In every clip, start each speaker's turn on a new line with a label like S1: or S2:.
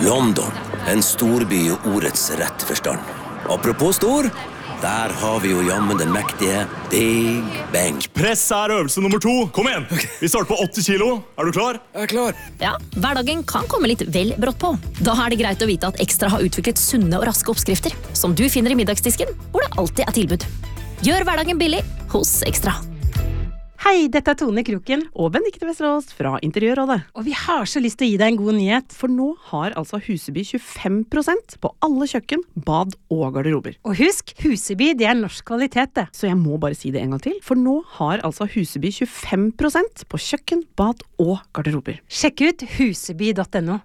S1: London, en storby i ordets rette forstand. Apropos stor, der har vi jo jammen den mektige Big Bang.
S2: Press øvelse nummer 2. Kom igjen! Vi starter på 80 kilo. Er du klar?
S1: Jeg klar.
S3: Ja, hverdagen kan komme litt vel brått på. Da er det greit å vite at Ekstra har utviklet sunne og raske oppskrifter, som du finner i middagsdisken, hvor det alltid er tilbud. Gjør hverdagen billig hos Ekstra.
S4: Hei, dette er Tone Kroken og Benedikte Vesterås fra Interiørrådet. Og vi har så lyst til å gi deg en god nyhet, for nå har altså Huseby 25% på alle kjøkken, bad og garderober. Og husk, Huseby det er norsk kvalitet det. Så jeg må bare si det en gang til, for nå har altså Huseby 25% på kjøkken, bad og garderober. Sjekk ut huseby.no.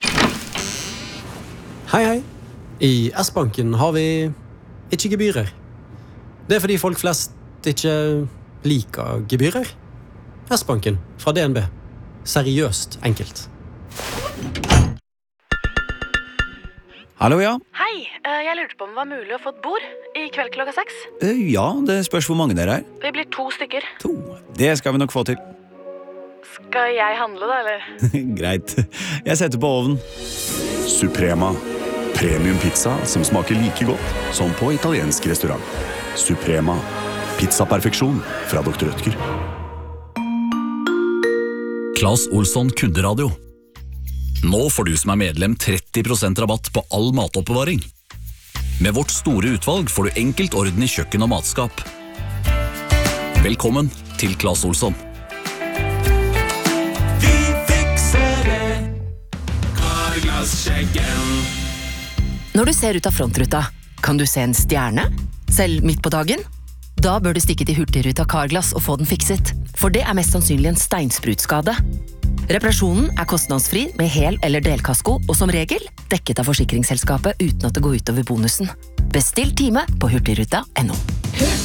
S5: Hei, hei. I S-banken har vi ikke gebyrer. Det er fordi folk flest ikke liker gebyrer. S-banken fra DNB. Seriøst enkelt.
S6: Hallo, ja.
S7: Hei, jeg lurte på om det var mulig å få et bord i kveld klokka 6.
S6: Ja, det spørs hvor mange dere er.
S7: Vi blir 2 stykker.
S6: 2. Det skal vi nok få til.
S7: Skal jeg handle da, eller?
S6: Greit. Jeg setter på ovnen.
S8: Suprema. Premium pizza som smaker like godt som på italiensk restaurant. Suprema. Pizzaperfeksjon fra Dr. Rødtger.
S9: Claes Olsson Kunderadio. Nå får du som er medlem 30% rabatt på all matoppbevaring. Med vårt store utvalg får du enkelt orden i kjøkken og matskap. Velkommen til Claes Olsson.
S10: Vi fikser det. Carglass-skjeggen.
S11: Når du ser ut av frontruta, kan du se en stjerne? Selv midt på dagen? Da bør du stikke til Hurtigruta Carglass og få den fikset, for det er mest sannsynlig en steinsprutskade. Reparasjonen er kostnadsfri med hel- eller delkasko, og som regel dekket av forsikringsselskapet uten at det går ut over bonusen. Bestill time på hurtigruta.no.